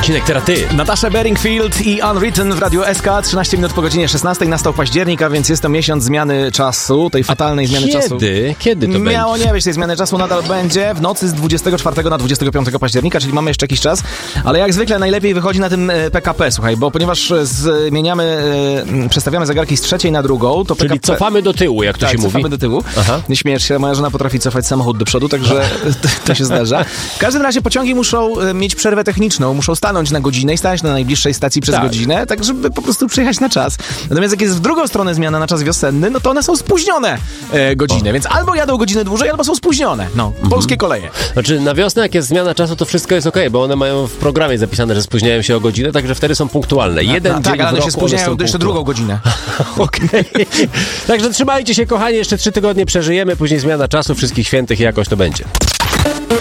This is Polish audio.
odcinek Teraz Ty. Natasza Bedingfield i Unwritten w Radio SK. 13 minut po godzinie 16. Nastał październik, a więc jest to miesiąc zmiany czasu, tej fatalnej zmiany czasu. Kiedy to Miało będzie? nie być, tej zmiany czasu nadal będzie w nocy z 24 na 25 października, czyli mamy jeszcze jakiś czas, ale jak zwykle najlepiej wychodzi na tym PKP, słuchaj, bo ponieważ przestawiamy zegarki z trzeciej na drugą, to Czyli PKP... cofamy do tyłu, jak to się mówi. Cofamy do tyłu. Aha. Nie śmiejesz się, moja żona potrafi cofać samochód do przodu, także to się zdarza. W każdym razie pociągi muszą mieć przerwę techniczną, muszą stanąć na godzinę i stać na najbliższej stacji przez godzinę, tak żeby po prostu przyjechać na czas. Natomiast jak jest w drugą stronę zmiana na czas wiosenny, no to one są spóźnione godziny, więc albo jadą godzinę dłużej, albo są spóźnione. No, polskie koleje. Znaczy na wiosnę, jak jest zmiana czasu, to wszystko jest okej, bo one mają w programie zapisane, że spóźniają się o godzinę, także wtedy są punktualne. Jeden dzień tak, ale w one roku się spóźniają one są jeszcze drugą godzinę. Okej. Także trzymajcie się, kochani, jeszcze 3 tygodnie przeżyjemy, później zmiana czasu, wszystkich świętych i jakoś to będzie.